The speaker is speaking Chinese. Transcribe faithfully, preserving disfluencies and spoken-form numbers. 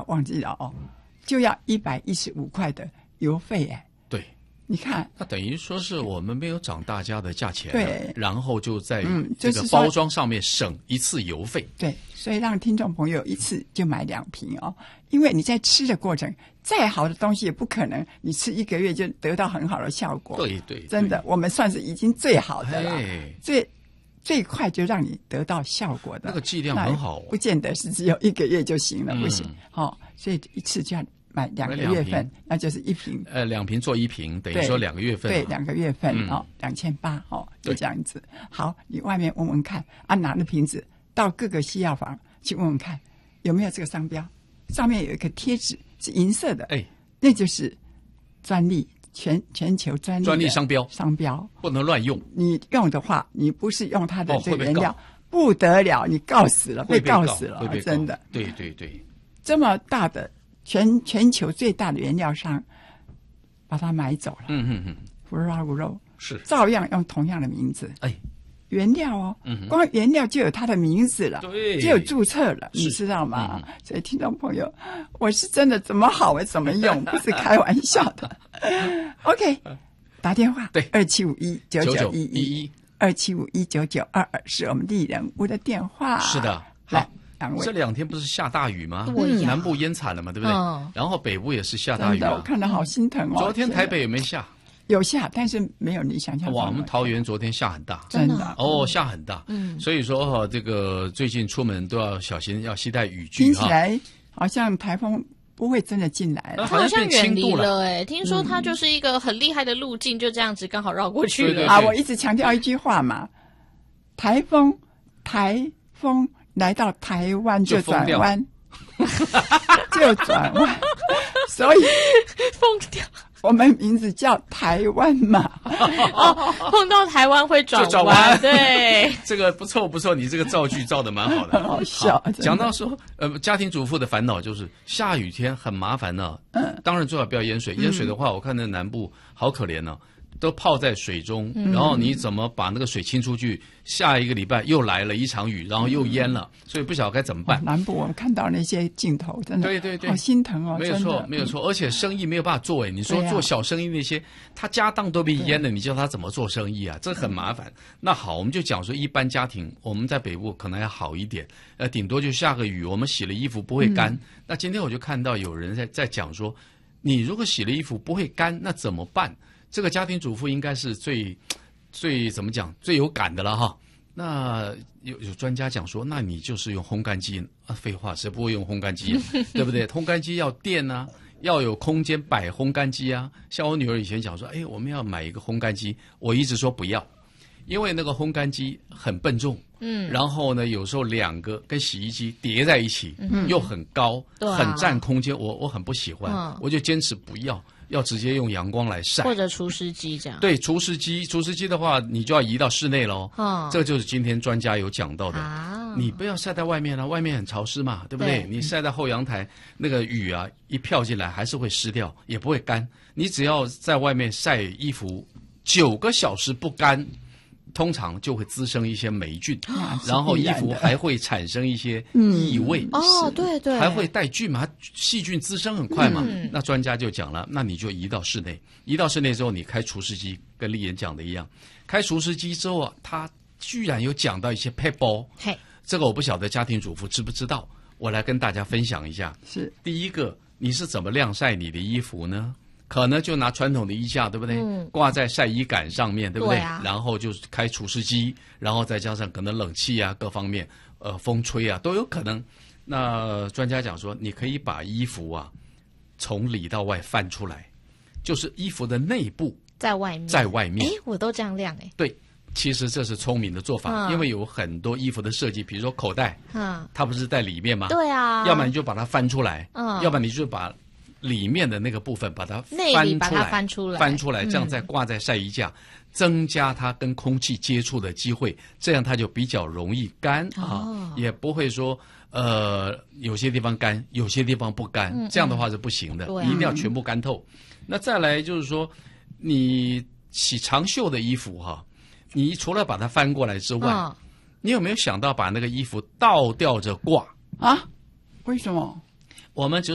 忘记了哦，就要一百一十五块的邮费哎。 对， 你看， 那等于说是我们没有涨大家的价钱， 对， 然后就在嗯这个包装上面省一次邮费。 对，所以让听众朋友一次就买两瓶哦，因为你在吃的过程，再好的东西也不可能你吃一个月就得到很好的效果。 对对， 真的，我们算是已经最好的了， 哎、 最最快就让你得到效果的。 那个剂量很好、哦， 不见得是只有一个月就行了， 嗯、 不行。哦，所以一次就要买两个月份，那就是一瓶。 呃，两瓶做一瓶，等于说两个月份、啊。 对，两个月份、嗯、哦，两千八哦，就这样子。好，你外面问问看，啊，拿着瓶子到各个西药房去问问看，有没有这个商标，上面有一个贴纸是银色的， 哎， 那就是专利，全全球专利专利商标， 商标不能乱用。 你用的话，你不是用它的这个原料， 哦、 不得了，你告死了， 被告死了，真的。 对对对， 这么大的。全全球最大的原料商把它买走了， 嗯嗯嗯， 福拉无肉是照样用同样的名字， 哎， 原料哦， 嗯， 光原料就有它的名字了， 对， 就有注册了，你知道吗？嗯、所以听众朋友，我是真的怎么好我怎么用，不是开玩笑的。OK， 打电话对二七五一九九一一二七五一九九二二是我们丽人屋的电话， 是的，好。这两两天不是下大雨吗？ 嗯、 南部淹惨了嘛，对不对？ 嗯、 然后北部也是下大雨、啊， 我看到好心疼哦。 昨天台北有没有下？ 有下，但是没有你想象中。 哇，我们桃园昨天下很大， 真的哦，下很大。 嗯， 所以说哈、哦，这个最近出门都要小心，要携带雨具。 听起来好像台风不会真的进来了， 它好像远离了哎、欸。听说它就是一个很厉害的路径，就这样子刚好绕过去了。 对对对啊，我一直强调一句话嘛，台风，台风。来到台湾就转弯，就转弯，所以疯掉。 我们名字叫台湾嘛。 哦，碰到台湾会转弯，弯对， 这个不错不错，你这个造句造的蛮好的， 很好笑。 讲到说，呃，家庭主妇的烦恼就是下雨天很麻烦呢、啊。嗯，当然最好不要淹水，淹水的话，我看那南部好可怜呢、啊。都泡在水中，然后你怎么把那个水清出去？下一个礼拜又来了一场雨，然后又淹了，所以不晓得该怎么办。 南部我们看到那些镜头，真的对对对， 好心疼哦。 没有错，没有错，而且生意没有办法做哎。你说做小生意那些，他家当都被淹了，你叫他怎么做生意啊？这很麻烦。那好，我们就讲说，一般家庭我们在北部可能还好一点，呃，顶多就下个雨，我们洗了衣服不会干。嗯、那今天我就看到有人在在讲说，你如果洗了衣服不会干，那怎么办？这个家庭主妇应该是最最怎么讲最有感的了哈。那有有专家讲说，那你就是用烘干机啊？废话，谁不会用烘干机啊？对不对？烘干机要电啊，要有空间摆烘干机啊。像我女儿以前讲说，哎，我们要买一个烘干机，我一直说不要，因为那个烘干机很笨重，嗯，然后呢，有时候两个跟洗衣机叠在一起，嗯，又很高， 对啊、 很占空间，我我很不喜欢， 嗯、 我就坚持不要。要直接用阳光来晒， 或者除湿机这样。 对，除湿机，除湿机的话，你就要移到室内喽。嗯，这个就是今天专家有讲到的。啊，你不要晒在外面了，外面很潮湿嘛，对不对？对，你晒在后阳台，那个雨啊一飘进来，还是会湿掉，也不会干。你只要在外面晒衣服九个小时不干，通常就会滋生一些霉菌， 啊、 然后衣服还会产生一些异味。 嗯、哦，对对， 还会带菌嘛？细菌滋生很快嘛。 嗯、 那专家就讲了，那你就移到室内，移到室内之后，你开除湿机，跟丽妍讲的一样，开除湿机之后啊，它居然有讲到一些撇步， 嘿， 这个我不晓得家庭主妇知不知道，我来跟大家分享一下。 是第一个，你是怎么晾晒你的衣服呢？可能就拿传统的衣架，对不对？ 嗯、 挂在晒衣杆上面，对不对？ 对啊、 然后就是开除湿机，然后再加上可能冷气啊，各方面，呃，风吹啊，都有可能。那专家讲说，你可以把衣服啊从里到外翻出来，就是衣服的内部在外面， 在外面。 哎，我都这样晾哎。 对，其实这是聪明的做法， 嗯、 因为有很多衣服的设计，比如说口袋， 嗯， 它不是在里面吗？ 对啊。 要么你就把它翻出来， 嗯， 要不然你就把里面的那个部分把它内里把它翻出来， 翻出来， 嗯、 这样再挂在晒衣架，增加它跟空气接触的机会，这样它就比较容易干、 哦、 啊，也不会说呃有些地方干，有些地方不干， 嗯、 这样的话是不行的， 嗯、 一定要全部干透。那再来就是说，你洗长袖的衣服哈、啊，你除了把它翻过来之外， 哦、 你有没有想到把那个衣服倒吊着挂啊？为什么？ 我们只